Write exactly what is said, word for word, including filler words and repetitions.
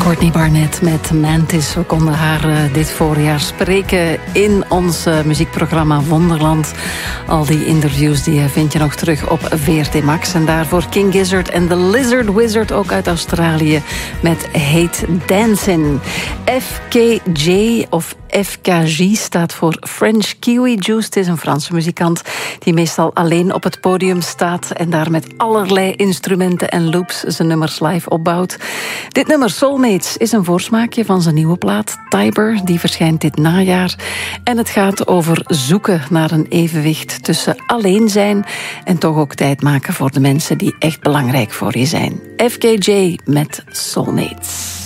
Courtney Barnett met Mantis. We konden haar uh, dit voorjaar spreken in ons uh, muziekprogramma Wonderland. Al die interviews die uh, vind je nog terug op V R T Max. En daarvoor King Gizzard en The Lizard Wizard, ook uit Australië, met Hate Dancing. F K J of F K J staat voor French Kiwi Juice. Het is een Franse muzikant die meestal alleen op het podium staat en daar met allerlei instrumenten en loops zijn nummers live opbouwt. Dit nummer Soulmates is een voorsmaakje van zijn nieuwe plaat Tiber. Die verschijnt dit najaar. En het gaat over zoeken naar een evenwicht tussen alleen zijn en toch ook tijd maken voor de mensen die echt belangrijk voor je zijn. F K J met Soulmates.